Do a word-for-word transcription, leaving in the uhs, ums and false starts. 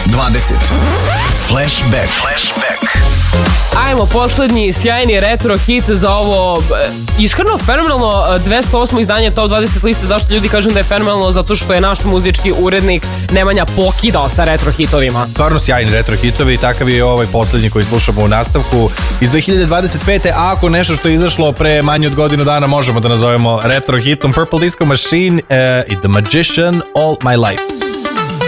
dvadeset. Flashback. Flashback. Ajmo, poslednji sjajni retro hit za ovo iskreno fenomenalno dvesta osmo izdanje Top dvadeset liste. Zašto ljudi kažem da je fenomenalno? Zato što je naš muzički urednik Nemanja pokidao sa retro hitovima. Stvarno sjajni retro hitovi, takav je ovaj poslednji koji slušamo u nastavku iz dve hiljade dvadeset pete. Ako nešto što je izašlo pre manje od godinu dana možemo da nazovemo retro hitom, Purple Disco Machine uh, i The Magician All My Life.